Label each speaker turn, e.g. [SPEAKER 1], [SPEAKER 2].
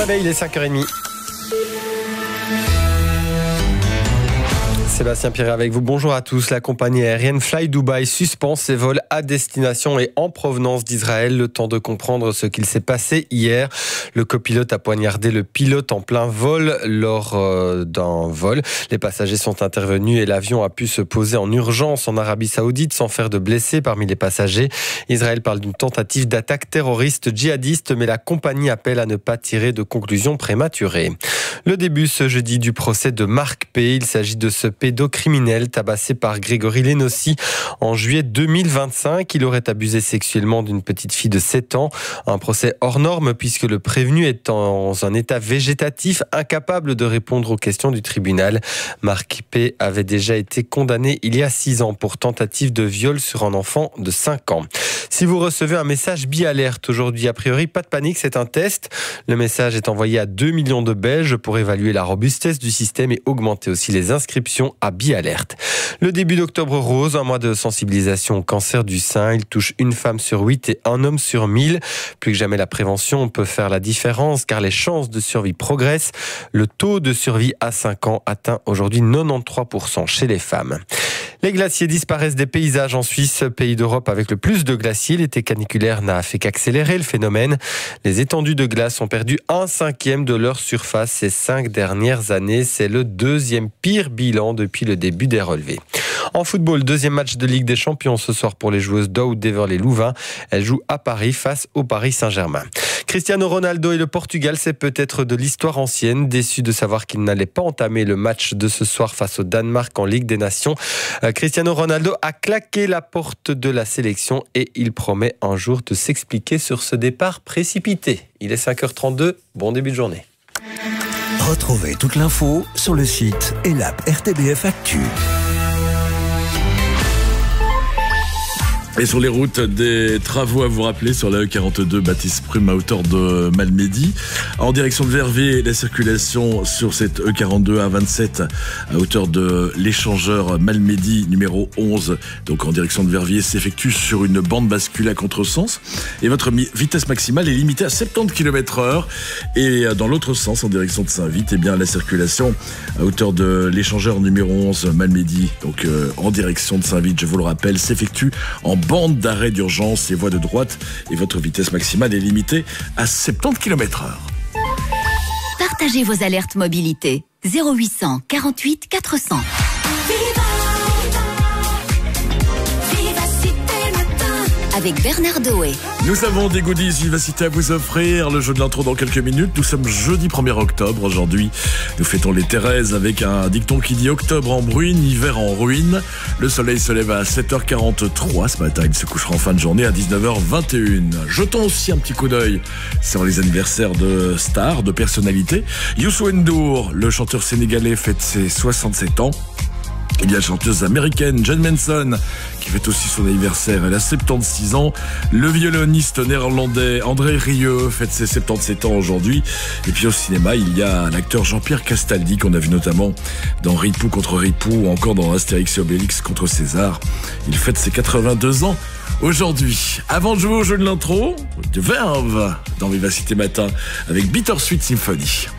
[SPEAKER 1] réveil, il est 5h30. Sébastien Piré avec vous. Bonjour à tous. La compagnie aérienne Fly Dubai suspend ses vols à destination et en provenance d'Israël. Le temps de comprendre ce qu'il s'est passé hier. Le copilote a poignardé le pilote en plein vol lors d'un vol. Les passagers sont intervenus et l'avion a pu se poser en urgence en Arabie Saoudite sans faire de blessés parmi les passagers. Israël parle d'une tentative d'attaque terroriste djihadiste, mais la compagnie appelle à ne pas tirer de conclusions prématurées. Le début ce jeudi du procès de Marc P. Il s'agit de ce pédocriminel tabassé par Grégory Lenossi en juillet 2025. Il aurait abusé sexuellement d'une petite fille de 7 ans. Un procès hors norme puisque le prévenu est dans un état végétatif, incapable de répondre aux questions du tribunal. Marc P. avait déjà été condamné il y a 6 ans pour tentative de viol sur un enfant de 5 ans. Si vous recevez un message bi-alerte aujourd'hui, a priori, pas de panique, c'est un test. Le message est envoyé à 2 millions de Belges pour évaluer la robustesse du système et augmenter aussi les inscriptions à bi-alerte. Le début d'octobre rose, un mois de sensibilisation au cancer du sein. Il touche une femme sur 8 et un homme sur 1000. Plus que jamais, la prévention peut faire la différence car les chances de survie progressent. Le taux de survie à 5 ans atteint aujourd'hui 93% chez les femmes. Les glaciers disparaissent des paysages en Suisse, pays d'Europe avec le plus de glaciers. L'été caniculaire n'a fait qu'accélérer le phénomène. Les étendues de glace ont perdu 1/5 de leur surface ces 5 dernières années. C'est le deuxième pire bilan depuis le début des relevés. En football, deuxième match de Ligue des Champions ce soir pour les joueuses d'Oud-Deverley-Louvain. Elles jouent à Paris face au Paris Saint-Germain. Cristiano Ronaldo et le Portugal, c'est peut-être de l'histoire ancienne. Déçu de savoir qu'il n'allait pas entamer le match de ce soir face au Danemark en Ligue des Nations, Cristiano Ronaldo a claqué la porte de la sélection et il promet un jour de s'expliquer sur ce départ précipité. Il est 5h32, bon début de journée.
[SPEAKER 2] Retrouvez toute l'info sur le site et l'app RTBF Actu.
[SPEAKER 3] Et sur les routes, des travaux à vous rappeler sur la E42 Baptiste Prume à hauteur de Malmedy. En direction de Verviers, la circulation sur cette E42 A27 à hauteur de l'échangeur Malmedy numéro 11, donc en direction de Verviers, s'effectue sur une bande bascule à contresens. Et votre vitesse maximale est limitée à 70 km/h. Et dans l'autre sens, en direction de Saint-Vite, eh bien, la circulation à hauteur de l'échangeur numéro 11 Malmedy, donc en direction de Saint-Vite, je vous le rappelle, s'effectue en bande d'arrêt d'urgence et voie de droite et votre vitesse maximale est limitée à 70 km/h.
[SPEAKER 4] Partagez vos alertes mobilité 0800 48 400. Avec Bernard Doé.
[SPEAKER 3] Nous avons des goodies Vivacité à vous offrir. Le jeu de l'intro dans quelques minutes. Nous sommes jeudi 1er octobre. Aujourd'hui, nous fêtons les Thérèses avec un dicton qui dit octobre en bruine, hiver en ruine. Le soleil se lève à 7h43 ce matin. Il se couchera en fin de journée à 19h21. Jetons aussi un petit coup d'œil sur les anniversaires de stars, de personnalités. Youssou N'Dour, le chanteur sénégalais, fête ses 67 ans. Il y a la chanteuse américaine Jen Manson qui fête aussi son anniversaire, elle a 76 ans. Le violoniste néerlandais André Rieu fête ses 77 ans aujourd'hui. Et puis au cinéma, il y a l'acteur Jean-Pierre Castaldi qu'on a vu notamment dans Ripou contre Ripou ou encore dans Astérix et Obélix contre César. Il fête ses 82 ans aujourd'hui. Avant de jouer au jeu de l'intro, de Verve dans Vivacité Matin avec Bittersweet Symphony.